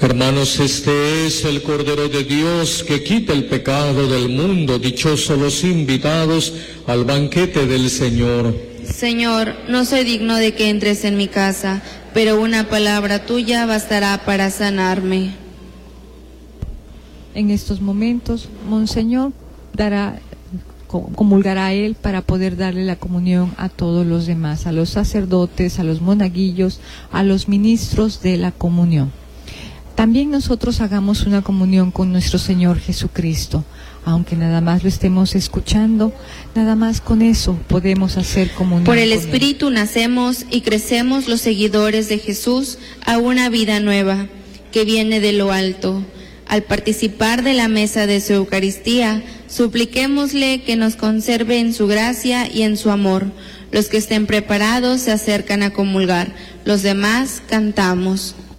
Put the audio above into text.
Hermanos, este es el Cordero de Dios que quita el pecado del mundo. Dichosos los invitados al banquete del Señor. Señor, no soy digno de que entres en mi casa, pero una palabra tuya bastará para sanarme. En estos momentos, Monseñor comulgará a él para poder darle la comunión a todos los demás, a los sacerdotes, a los monaguillos, a los ministros de la comunión. También nosotros hagamos una comunión con nuestro Señor Jesucristo. Aunque nada más lo estemos escuchando, nada más con eso podemos hacer comunión. Por el Espíritu nacemos y crecemos los seguidores de Jesús a una vida nueva que viene de lo alto. Al participar de la mesa de su Eucaristía, supliquémosle que nos conserve en su gracia y en su amor. Los que estén preparados se acercan a comulgar, los demás cantamos.